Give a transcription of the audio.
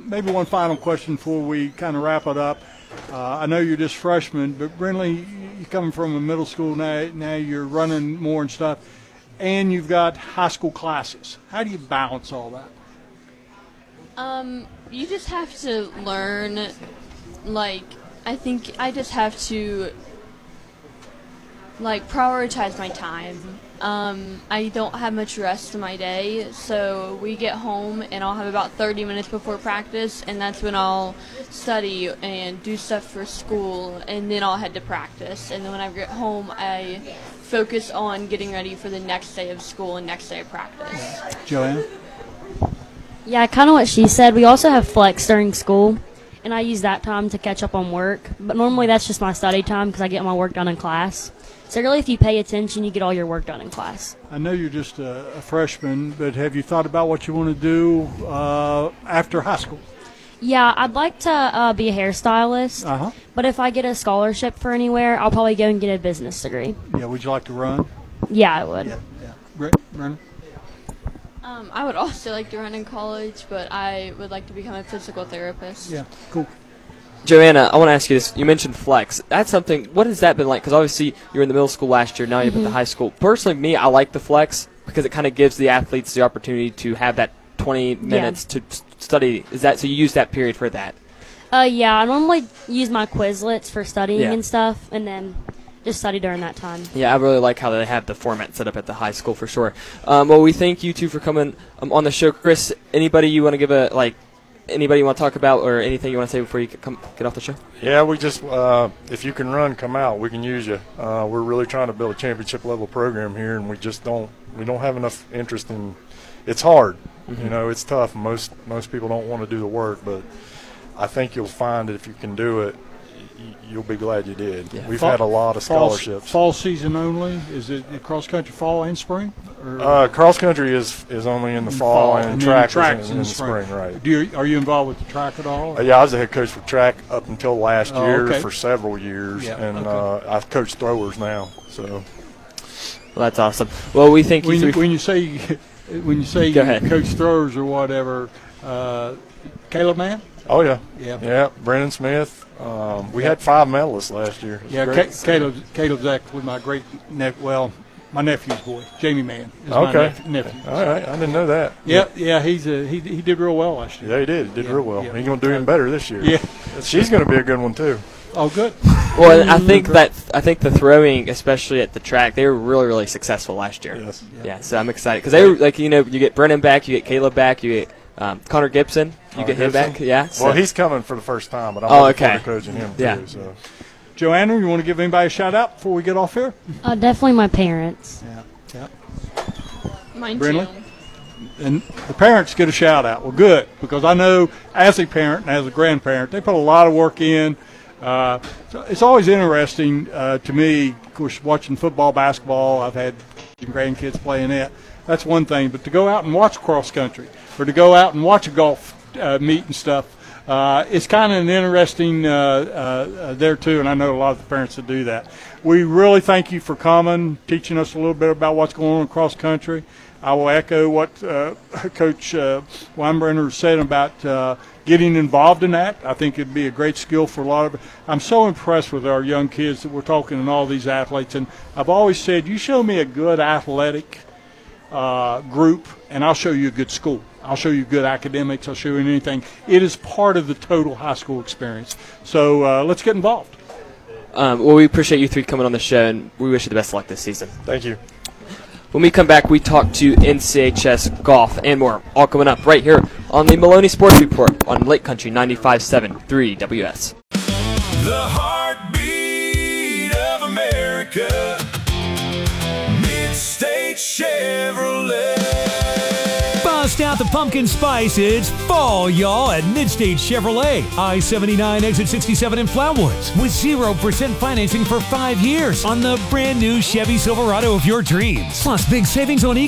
maybe one final question before we kind of wrap it up. I know you're just freshmen, but Brindley, you're coming from a middle school now you're running more and stuff, and you've got high school classes. How do you balance all that? You just have to learn, I think I just have to, prioritize my time. I don't have much rest in my day, so we get home and I'll have about 30 minutes before practice, and that's when I'll study and do stuff for school, and then I'll head to practice. And then when I get home, I focus on getting ready for the next day of school and next day of practice. Joanne? Yeah, kind of what she said. We also have flex during school, and I use that time to catch up on work. But normally that's just my study time because I get my work done in class. So really, if you pay attention, you get all your work done in class. I know you're just a freshman, but have you thought about what you want to do after high school? Yeah, I'd like to be a hairstylist. Uh-huh. But if I get a scholarship for anywhere, I'll probably go and get a business degree. Yeah, would you like to run? Yeah, I would. Yeah. Run. I would also like to run in college, but I would like to become a physical therapist. Yeah, cool. Joanna, I want to ask you this. You mentioned flex. That's something, what has that been like? Because obviously you were in the middle school last year, now you're at the high school. Personally, me, I like the flex because it kind of gives the athletes the opportunity to have that 20 minutes to study. Is that so you use that period for that? Yeah, I normally use my Quizlets for studying and stuff, and then just study during that time. Yeah, I really like how they have the format set up at the high school for sure. Well, we thank you two for coming on the show. Chris, anybody you want to give anybody you want to talk about or anything you want to say before you get off the show? Yeah, we just, if you can run, come out. We can use you. We're really trying to build a championship level program here, and we don't have enough interest in. It's hard, it's tough. Most people don't want to do the work, but I think you'll find that if you can do it, you'll be glad you did. Yeah. We've had a lot of scholarships. Fall season only? Is it cross country fall and spring? Cross country is only in the fall, and track is in the spring, right? Are you involved with the track at all? Yeah, I was the head coach for track up until last year for several years, and I've coached throwers now. So, well, that's awesome. Well, we think when you say you coach throwers or whatever, Caleb Mann? Oh yeah. Brennan Smith. We had 5 medalists last year. Yeah, Caleb's actually my my nephew's boy, Jamie Mann. Is my nephew. All right, I didn't know that. Yeah, he did real well last year. Yeah, he did. He did real well. He's going to do even better this year. Yeah, she's going to be a good one too. Oh, good. Well, I think the throwing, especially at the track, they were really, really successful last year. Yes. Yeah, so I'm excited because they were you get Brennan back, you get Caleb back, you get Connor Gibson, you get him back. Yeah. So. Well, he's coming for the first time, but I'm looking forward to coaching him too. So. Joanna, you want to give anybody a shout out before we get off here? Definitely my parents. Yeah. Mine Brindley? too. And the parents get a shout out. Well, good, because I know as a parent and as a grandparent, they put a lot of work in. So it's always interesting to me, of course, watching football, basketball. I've had grandkids playing it. That's one thing. But to go out and watch cross country or to go out and watch a golf meet and stuff, it's kind of an interesting there too, and I know a lot of the parents that do that. We really thank you for coming, teaching us a little bit about what's going on cross country. I will echo what Coach Weinbrenner said about getting involved in that. I think it'd be a great skill for a lot of. I'm so impressed with our young kids that we're talking and all these athletes, and I've always said, you show me a good athletic group, and I'll show you a good school. I'll show you good academics. I'll show you anything. It is part of the total high school experience. So let's get involved. Well, we appreciate you three coming on the show, and we wish you the best of luck this season. Thank you. When we come back, we talk to NCHS golf and more, all coming up right here on the Maloney Sports Report on Lake Country 95.7 3WS. The heartbeat of America, Mid-State Chevrolet. Bust out the pumpkin spice. It's fall, y'all, at Mid-State Chevrolet. I-79 exit 67 in Flatwoods with 0% financing for 5 years on the brand new Chevy Silverado of your dreams. Plus big savings on